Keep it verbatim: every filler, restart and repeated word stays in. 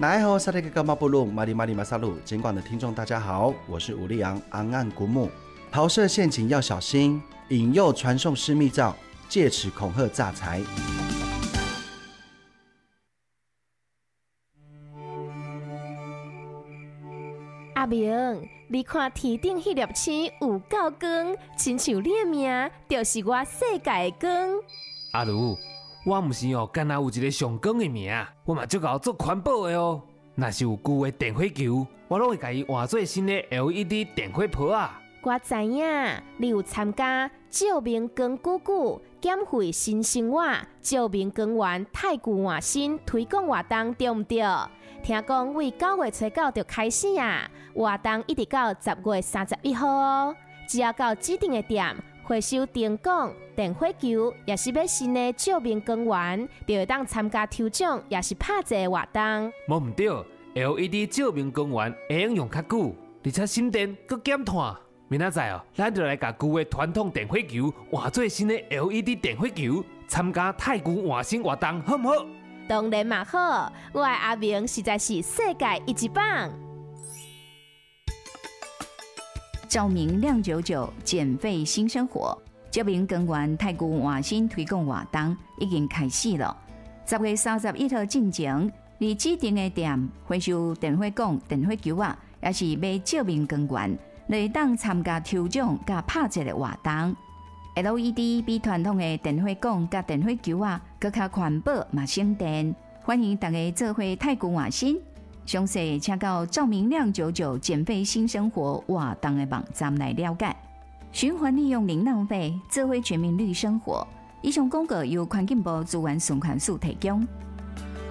来好，萨利格干嘛布鲁马里马里马萨鲁，监管的听众大家好，我是吴立阳，昂岸古木。桃色陷阱要小心，引诱传送私密照，借此恐吓诈财。 阿明，你看天顶迄粒星有够光，亲像你的命就是我世界的光。 阿如，我毋是哦，干那有一个上光的命，我嘛足够做环保的哦。若是有旧的电火球，我拢会甲伊换做新的 L E D 电火泡啊。 我知影，你有参加照明光鼓鼓减费新生活照明光源太古换新推广活动，对毋对？听讲为九月初九就开始啊，活动一直到十月三十一号哦。只要到指定的店回收电管、电火球，也是要新的照明光源，就会当参加抽奖，也是拍一个活动。 无毋对 ，L E D 照明光源会用用较久，而且省电佮减碳。明仔载哦，咱就来甲旧的传统电火球换做新的 L E D 电火球，参加太古换新活动，好唔好？ 当然嘛好，我的阿明实在是世界一级棒。 照明亮九九，减费新生活。照明光源太古换新推广活动已经开始了。十月三十一号进前，你指定的店回收电火管、电火球啊，也是买照明光源。来当参加抽奖甲拍一个活动 ，L E D 比传统的电火管甲电火球啊，更较环保嘛省电。欢迎大家做伙太古换新，详细请到照明亮九九减费新生活活动的网站来了解。循环利用零浪费，做伙全民绿生活。以上广告由环境部资源循环署提供。